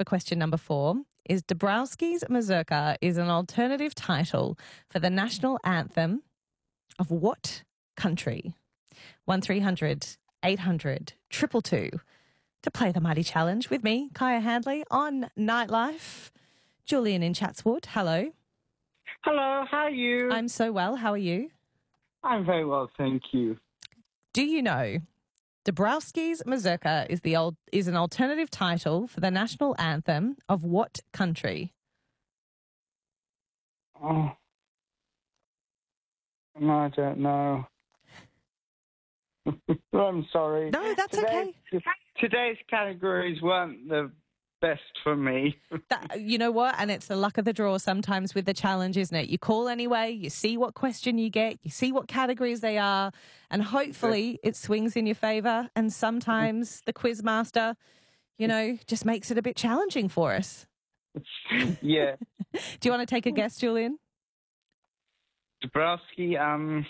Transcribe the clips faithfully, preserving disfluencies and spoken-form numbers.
for question number four is Dabrowski's Mazurka is an alternative title for the national anthem of what country? one three hundred eight hundred two two two to play the Mighty Challenge with me, Kaya Handley, on Nightlife. Julian in Chatswood, hello. Hello, how are you? I'm so well. How are you? I'm very well, thank you. Do you know Dabrowski's Mazurka is the old is an alternative title for the national anthem of what country? Oh, no, I don't know. I'm sorry. No, that's Today- okay. Today's categories weren't the best for me. That, you know what? And it's the luck of the draw sometimes with the challenge, isn't it? You call anyway, you see what question you get, you see what categories they are, and hopefully it swings in your favour. And sometimes the quiz master, you know, just makes it a bit challenging for us. Yeah. Do you want to take a guess, Julian? Dabrowski, um...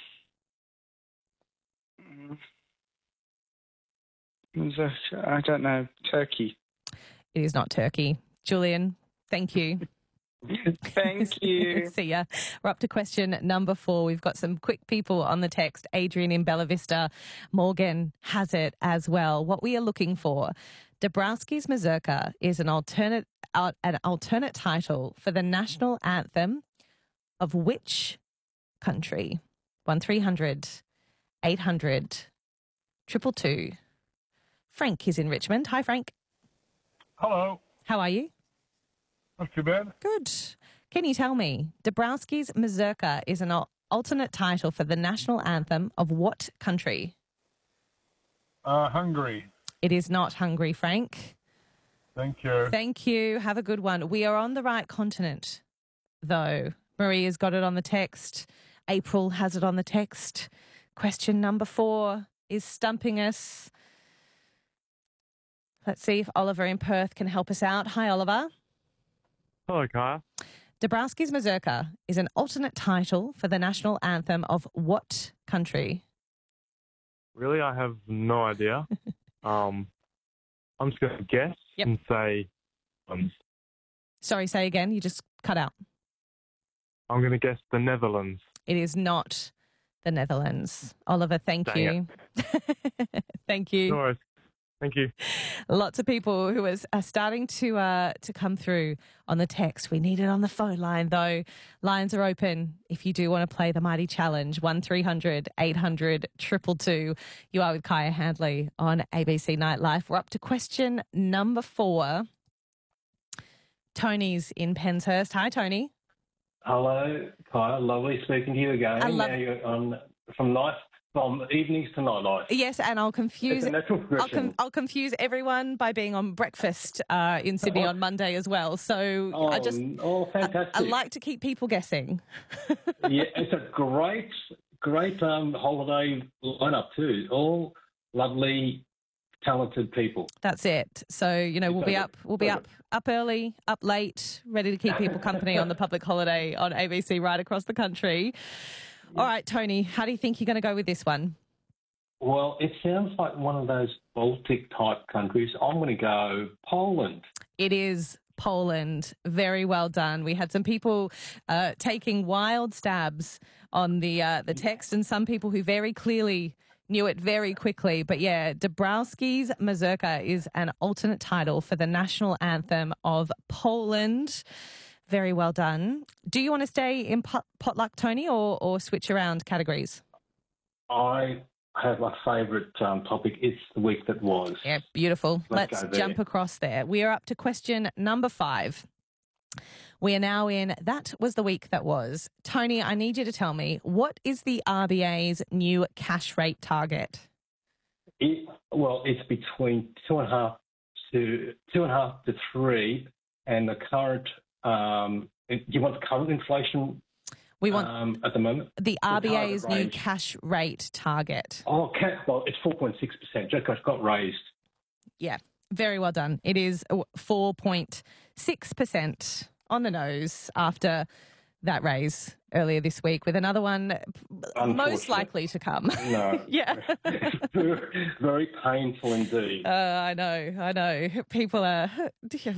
I don't know, Turkey. It is not Turkey. Julian, thank you. Thank you. See ya. We're up to question number four. We've got some quick people on the text. Adrian in Bella Vista. Morgan has it as well. What we are looking for. Dabrowski's Mazurka is an alternate, uh, an alternate title for the national anthem of which country? one three hundred eight hundred two two two. Frank is in Richmond. Hi, Frank. Hello. How are you? Not too bad. Good. Can you tell me, Dabrowski's Mazurka is an al- alternate title for the national anthem of what country? Uh, Hungary. It is not Hungary, Frank. Thank you. Thank you. Have a good one. We are on the right continent, though. Maria's got it on the text. April has it on the text. Question number four is stumping us. Let's see if Oliver in Perth can help us out. Hi, Oliver. Hello, Kaya. Dabrowski's Mazurka is an alternate title for the national anthem of what country? Really, I have no idea. um, I'm just going to guess Yep. and say, um, Sorry, say again. You just cut out. I'm going to guess the Netherlands. It is not the Netherlands. Oliver, thank Dang you. Thank you. No worries. Thank you. Lots of people who is, are starting to uh, to come through on the text. We need it on the phone line, though. Lines are open if you do want to play the Mighty Challenge. one three hundred eight hundred two two two. You are with Kaya Handley on A B C Nightlife. We're up to question number four. Tony's in Penshurst. Hi, Tony. Hello, Kyle. Lovely speaking to you again. I love- now you're on from night from evenings to nightlife. Yes, and I'll confuse It's a natural I'll, progression. com- I'll confuse everyone by being on breakfast uh, in Sydney on Monday as well. So oh, I just oh, I, fantastic! I like to keep people guessing. Yeah, it's a great, great um, holiday lineup too. All lovely, talented people. That's it. So you know we'll be up we'll be up up early, up late, ready to keep people company on the public holiday on A B C right across the country. All right, Tony, how do you think you're going to go with this one? Well, it sounds like one of those Baltic type countries. I'm going to go Poland. It is Poland. Very well done. We had some people uh, taking wild stabs on the uh, the text, and some people who very clearly knew it very quickly. But yeah, Dabrowski's Mazurka is an alternate title for the national anthem of Poland. Very well done. Do you want to stay in pot- potluck, Tony, or, or switch around categories? I have my favourite um, topic. It's the week that was. Yeah, beautiful. Let's Let's go there. jump across there. We are up to question number five. We are now in That Was the Week That Was. Tony, I need you to tell me, what is the R B A's new cash rate target? It, well, it's between two and a half to two and a half to three, and the current. Um, do you want the current inflation? We want um, at the moment the R B A's new range. cash rate target. Oh, okay. Well, it's four point six percent. Just got got raised. Yeah, very well done. It is four point six percent on the nose after that raise earlier this week, with another one most likely to come. No. Yeah. Very painful indeed. Uh, I know, I know. People are